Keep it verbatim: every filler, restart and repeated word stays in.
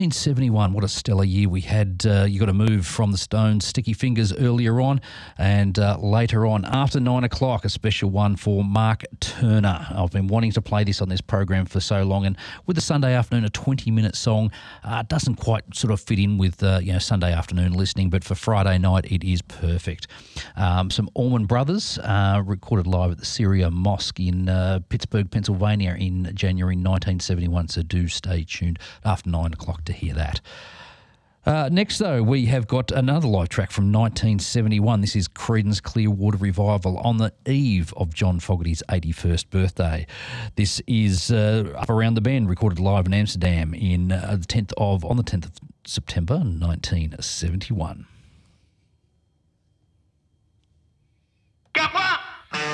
nineteen seventy-one, what a stellar year we had. Uh, you got a move from the Stones, Sticky Fingers earlier on, and uh, later on, after nine o'clock, a special one for Mark Turner. I've been wanting to play this on this program for so long, and with the Sunday afternoon, a twenty-minute song uh, doesn't quite sort of fit in with uh, you know Sunday afternoon listening, but for Friday night, it is perfect. Um, some Allman Brothers uh, recorded live at the Syria Mosque in uh, Pittsburgh, Pennsylvania in January nineteen seventy-one, so do stay tuned after nine o'clock to hear that. Uh, next, though, we have got another live track from nineteen seventy-one. This is Creedence Clearwater Revival on the eve of John Fogerty's eighty-first birthday. This is uh, Up Around the Bend, recorded live in Amsterdam in uh, the tenth of on the tenth of September, nineteen seventy-one.